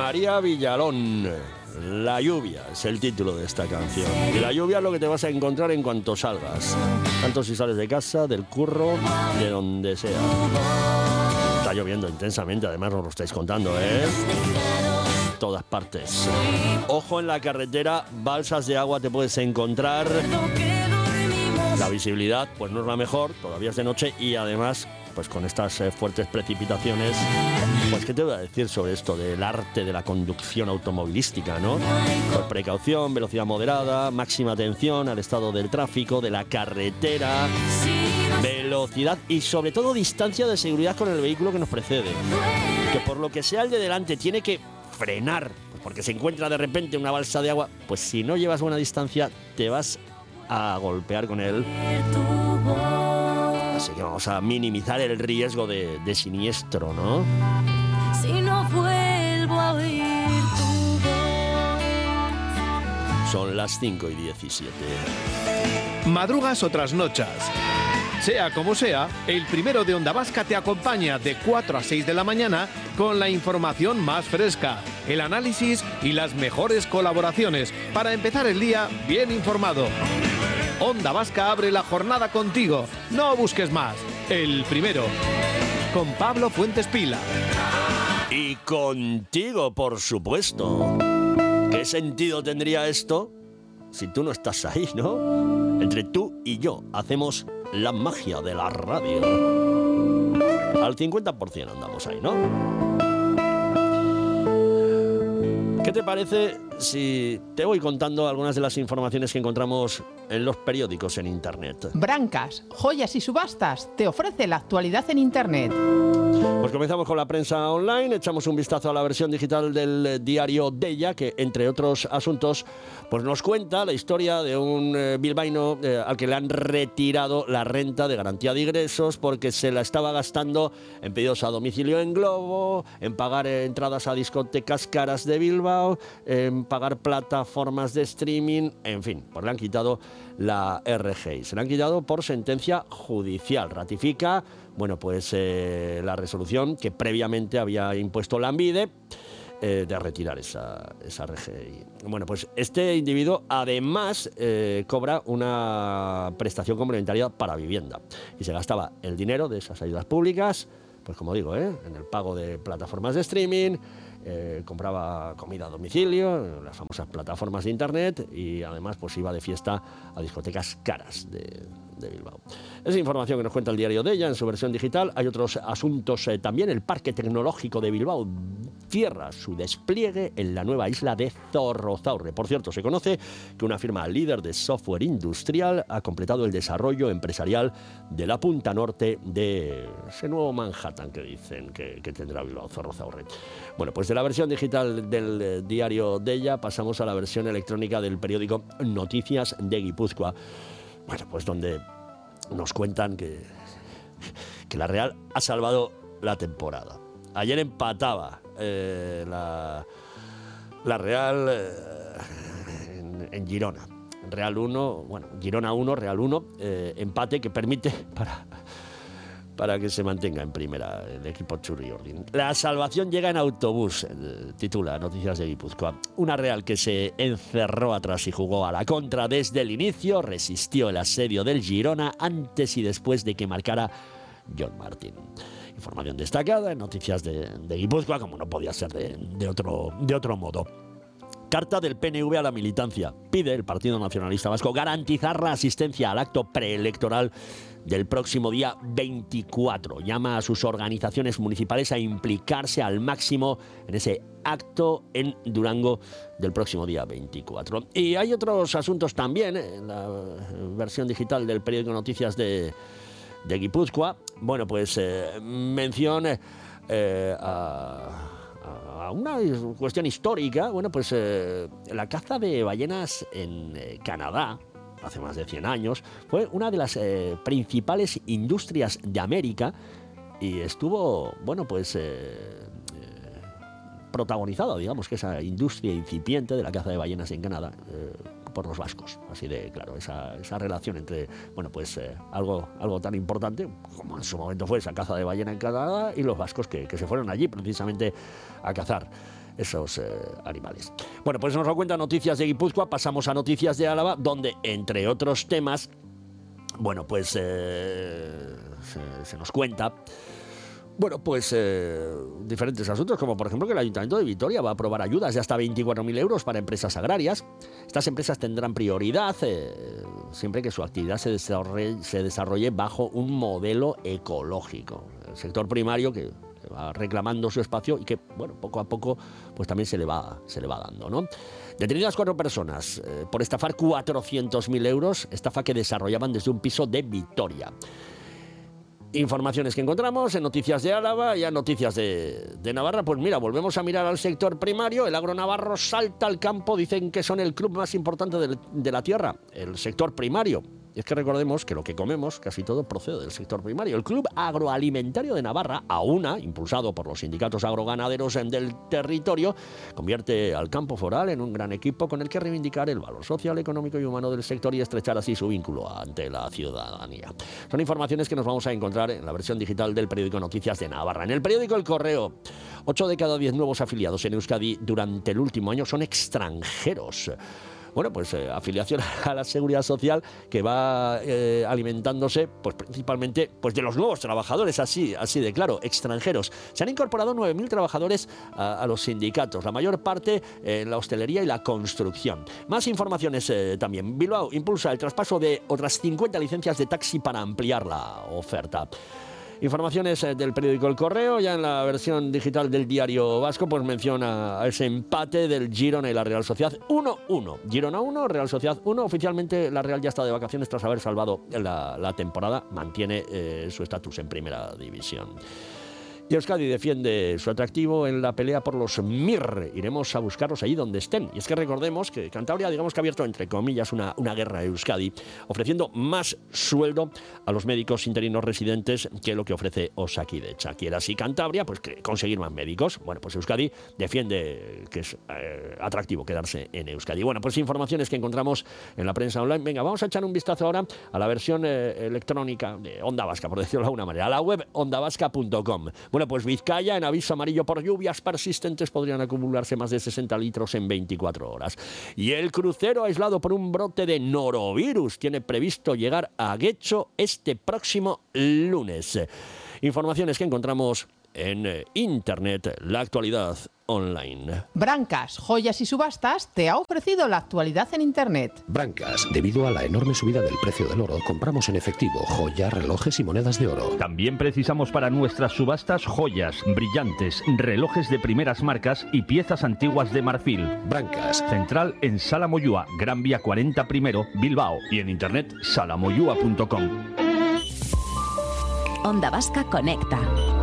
María Villalón. La lluvia es el título de esta canción. Y la lluvia es lo que te vas a encontrar en cuanto salgas. Tanto si sales de casa, del curro, de donde sea. Está lloviendo intensamente, además nos lo estáis contando, ¿eh? Todas partes. Ojo en la carretera, balsas de agua te puedes encontrar. La visibilidad pues no es la mejor, todavía es de noche y además pues con estas fuertes precipitaciones, pues qué te voy a decir sobre esto del arte de la conducción automovilística, ¿no? Pues precaución, velocidad moderada, máxima atención al estado del tráfico, de la carretera, velocidad y sobre todo distancia de seguridad con el vehículo que nos precede. Que por lo que sea el de delante tiene que frenar, pues porque se encuentra de repente una balsa de agua, pues si no llevas buena distancia te vas a golpear con él. Así que vamos a minimizar el riesgo de siniestro, ¿no? Si no vuelvo a oír tu voz. Son las 5:17. Madrugas o trasnochas. Sea como sea, el primero de Onda Vasca te acompaña de 4 a 6 de la mañana con la información más fresca, el análisis y las mejores colaboraciones para empezar el día bien informado. Onda Vasca abre la jornada contigo. No busques más. El primero. Con Pablo Fuentes Pila. Y contigo, por supuesto. ¿Qué sentido tendría esto si tú no estás ahí, no? Entre tú y yo hacemos la magia de la radio. Al 50% andamos ahí, ¿no? ¿Qué te parece si te voy contando algunas de las informaciones que encontramos en los periódicos en Internet? Brancas, Joyas y Subastas te ofrece la actualidad en Internet. Pues comenzamos con la prensa online, echamos un vistazo a la versión digital del diario Deia, que entre otros asuntos pues nos cuenta la historia de un bilbaíno al que le han retirado la renta de garantía de ingresos porque se la estaba gastando en pedidos a domicilio en Globo, en pagar entradas a discotecas caras de Bilbao, en pagar plataformas de streaming, en fin, pues le han quitado la RGI. Se la han quitado por sentencia judicial. Ratifica, bueno, pues la resolución que previamente había impuesto Lanbide de retirar esa RGI. Bueno, pues este individuo además cobra una prestación complementaria para vivienda y se gastaba el dinero de esas ayudas públicas, pues como digo, en el pago de plataformas de streaming, compraba comida a domicilio, las famosas plataformas de internet y además pues iba de fiesta a discotecas caras de Bilbao. Es información que nos cuenta el diario Deia en su versión digital. Hay otros asuntos también. El Parque Tecnológico de Bilbao cierra su despliegue en la nueva isla de Zorrozaurre. Por cierto, se conoce que una firma líder de software industrial ha completado el desarrollo empresarial de la punta norte de ese nuevo Manhattan que dicen que tendrá Bilbao, Zorrozaurre. Bueno, pues de la versión digital del diario Deia pasamos a la versión electrónica del periódico Noticias de Guipúzcoa. Bueno, pues donde nos cuentan que la Real ha salvado la temporada. Ayer empataba la Real en Girona. Real 1, bueno, Girona 1, Real 1, empate que permite para que se mantenga en primera el equipo Txuri-Urdin. La salvación llega en autobús, titula Noticias de Guipúzcoa. Una Real que se encerró atrás y jugó a la contra desde el inicio, resistió el asedio del Girona antes y después de que marcara John Martín. Información destacada en Noticias de Guipúzcoa, como no podía ser de otro modo. Carta del PNV a la militancia. Pide el Partido Nacionalista Vasco garantizar la asistencia al acto preelectoral del próximo día 24. Llama a sus organizaciones municipales a implicarse al máximo en ese acto en Durango del próximo día 24. Y hay otros asuntos también en la versión digital del periódico Noticias de Guipúzcoa. Bueno, pues mención a una cuestión histórica. Bueno, pues la caza de ballenas en Canadá hace más de 100 años fue una de las principales industrias de América y estuvo, bueno, pues protagonizada, digamos, que esa industria incipiente de la caza de ballenas en Canadá por los vascos. Así de claro, esa relación entre, bueno, pues algo tan importante como en su momento fue esa caza de ballena en Canadá y los vascos que se fueron allí precisamente a cazar esos animales. Bueno, pues nos lo cuentan Noticias de Guipúzcoa, pasamos a Noticias de Álava, donde, entre otros temas, bueno, pues se nos cuenta, bueno, pues diferentes asuntos, como por ejemplo que el Ayuntamiento de Vitoria va a aprobar ayudas de hasta 24.000 euros para empresas agrarias. Estas empresas tendrán prioridad siempre que su actividad se desarrolle bajo un modelo ecológico. El sector primario que va reclamando su espacio y que, bueno, poco a poco pues también se le va dando, ¿no? Detenidas 4 personas por estafar 400.000 euros, estafa que desarrollaban desde un piso de Vitoria. Informaciones que encontramos en Noticias de Álava y en Noticias de Navarra. Pues mira, volvemos a mirar al sector primario. El agro navarro salta al campo. Dicen que son el club más importante de la tierra, el sector primario. Y es que recordemos que lo que comemos, casi todo, procede del sector primario. El Club Agroalimentario de Navarra, AUNA, impulsado por los sindicatos agroganaderos del territorio, convierte al campo foral en un gran equipo con el que reivindicar el valor social, económico y humano del sector y estrechar así su vínculo ante la ciudadanía. Son informaciones que nos vamos a encontrar en la versión digital del periódico Noticias de Navarra. En el periódico El Correo, 8 de cada 10 nuevos afiliados en Euskadi durante el último año son extranjeros. Bueno, pues afiliación a la Seguridad Social que va alimentándose pues principalmente pues de los nuevos trabajadores, así de claro, extranjeros. Se han incorporado 9.000 trabajadores a los sindicatos, la mayor parte en la hostelería y la construcción. Más informaciones también. Bilbao impulsa el traspaso de otras 50 licencias de taxi para ampliar la oferta. Informaciones del periódico El Correo, ya en la versión digital del Diario Vasco, pues menciona ese empate del Girona y la Real Sociedad 1-1. Girona 1, Real Sociedad 1. Oficialmente la Real ya está de vacaciones tras haber salvado la temporada. Mantiene su estatus en primera división. Y Euskadi defiende su atractivo en la pelea por los MIR. Iremos a buscarlos allí donde estén. Y es que recordemos que Cantabria, digamos que ha abierto, entre comillas, una guerra a Euskadi, ofreciendo más sueldo a los médicos interinos residentes que lo que ofrece Osakidetza. Quiera así Cantabria, pues conseguir más médicos. Bueno, pues Euskadi defiende que es atractivo quedarse en Euskadi. Bueno, pues informaciones que encontramos en la prensa online. Venga, vamos a echar un vistazo ahora a la versión electrónica de Onda Vasca, por decirlo de alguna manera, a la web ondavasca.com. Bueno, pues Vizcaya, en aviso amarillo por lluvias persistentes, podrían acumularse más de 60 litros en 24 horas. Y el crucero aislado por un brote de norovirus tiene previsto llegar a Guecho este próximo lunes. Informaciones que encontramos en Internet, la actualidad online. Brancas, Joyas y Subastas te ha ofrecido la actualidad en Internet. Brancas, debido a la enorme subida del precio del oro, compramos en efectivo joyas, relojes y monedas de oro. También precisamos para nuestras subastas joyas, brillantes, relojes de primeras marcas y piezas antiguas de marfil. Brancas. Central en Sala Moyúa, Gran Vía 40 primero, Bilbao. Y en internet salamoyua.com. Onda Vasca Conecta.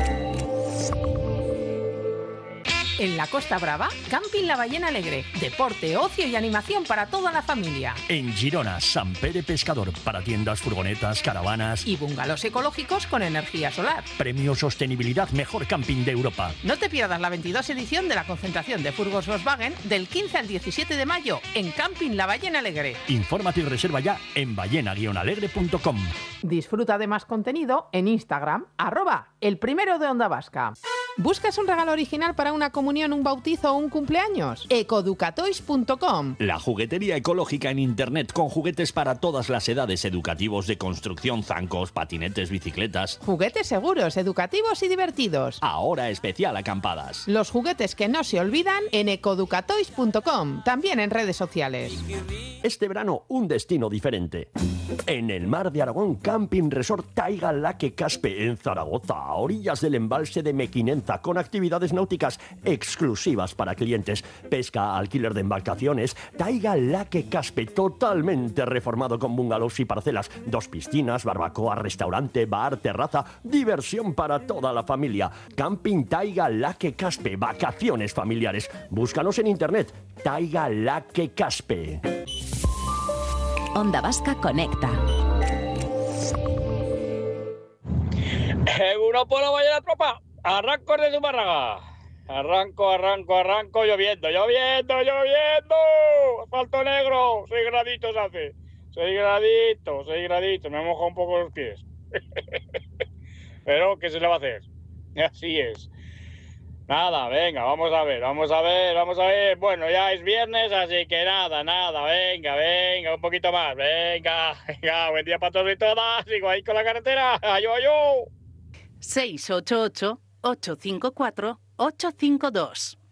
En la Costa Brava, Camping La Ballena Alegre. Deporte, ocio y animación para toda la familia. En Girona, Sant Pere Pescador, para tiendas, furgonetas, caravanas y bungalows ecológicos con energía solar. Premio Sostenibilidad Mejor Camping de Europa. No te pierdas la 22 edición de la concentración de furgos Volkswagen del 15 al 17 de mayo en Camping La Ballena Alegre. Infórmate y reserva ya en ballena-alegre.com. Disfruta de más contenido en Instagram, @elprimero de Onda Vasca. ¿Buscas un regalo original para una comunión, un bautizo o un cumpleaños? Ecoducatoys.com. La juguetería ecológica en internet con juguetes para todas las edades, educativos, de construcción, zancos, patinetes, bicicletas. Juguetes seguros, educativos y divertidos. Ahora especial acampadas. Los juguetes que no se olvidan en ecoducatoys.com, también en redes sociales. Este verano, un destino diferente. En el mar de Aragón, Camping Resort Taiga Laque Caspe, en Zaragoza, a orillas del embalse de Mequinenza, con actividades náuticas exclusivas para clientes, pesca, alquiler de embarcaciones. Taiga Laque Caspe, totalmente reformado con bungalows y parcelas, 2 piscinas, barbacoa, restaurante, bar, terraza, diversión para toda la familia. Camping Taiga Laque Caspe, vacaciones familiares. Búscanos en internet, Taiga Laque Caspe. Onda Vasca Conecta. Uno por la vaya la tropa. Arranco desde Zumárraga. Arranco, lloviendo. Asfalto negro, 6 graditos hace. 6 graditos. Me moja un poco los pies. Pero, ¿qué se le va a hacer? Así es. Nada, venga, vamos a ver. Bueno, ya es viernes, así que nada, venga, un poquito más. Venga, buen día para todos y todas. Sigo ahí con la carretera. ¡Ayo! 688-854-852.